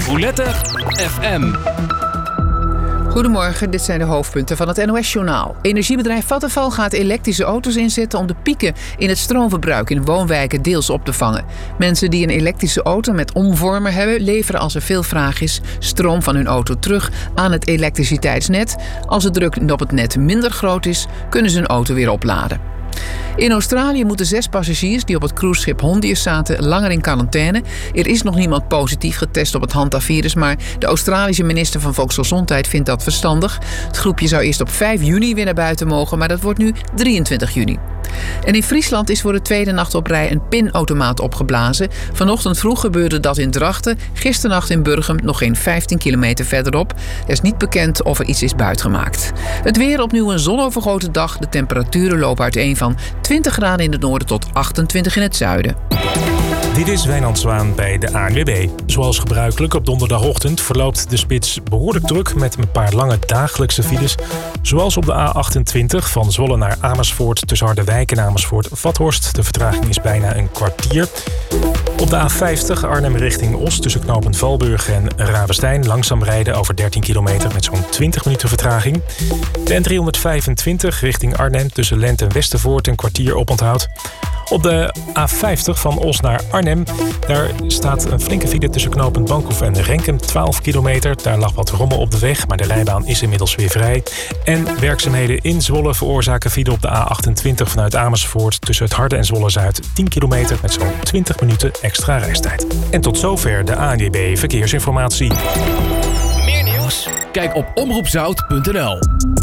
Roulette FM. Goedemorgen, dit zijn de hoofdpunten van het NOS-journaal. Energiebedrijf Vattenfall gaat elektrische auto's inzetten om de pieken in het stroomverbruik in woonwijken deels op te vangen. Mensen die een elektrische auto met omvormer hebben, leveren als er veel vraag is stroom van hun auto terug aan het elektriciteitsnet. Als de druk op het net minder groot is, kunnen ze hun auto weer opladen. In Australië moeten 6 passagiers die op het cruiseschip Hondius zaten langer in quarantaine. Er is nog niemand positief getest op het hantavirus, maar de Australische minister van Volksgezondheid vindt dat verstandig. Het groepje zou eerst op 5 juni weer naar buiten mogen, maar dat wordt nu 23 juni. En in Friesland is voor de tweede nacht op rij een pinautomaat opgeblazen. Vanochtend vroeg gebeurde dat in Drachten, gisternacht in Burgum, nog geen 15 kilometer verderop. Er is niet bekend of er iets is buitgemaakt. Het weer opnieuw een zonovergoten dag. De temperaturen lopen uiteen van 20 graden in het noorden tot 28 in het zuiden. Dit is Wijnand Zwaan bij de ANWB. Zoals gebruikelijk op donderdagochtend verloopt de spits behoorlijk druk met een paar lange dagelijkse files. Zoals op de A28 van Zwolle naar Amersfoort tussen Harderwijk en Amersfoort-Vathorst. De vertraging is bijna een kwartier. Op de A50 Arnhem richting Os tussen knooppunt Valburg en Ravestein langzaam rijden over 13 kilometer met zo'n 20 minuten vertraging. De N325 richting Arnhem tussen Lent en Westervoort een kwartier oponthoud. Op de A50 van Os naar Arnhem, daar staat een flinke file tussen knooppunt Bankhoef en Renkum, 12 kilometer. Daar lag wat rommel op de weg, maar de rijbaan is inmiddels weer vrij. En werkzaamheden in Zwolle veroorzaken file op de A28 vanuit Amersfoort tussen het Harde en Zwolle-Zuid, 10 kilometer met zo'n 20 minuten extra reistijd. En tot zover de ANWB Verkeersinformatie. Meer nieuws? Kijk op omroepzout.nl.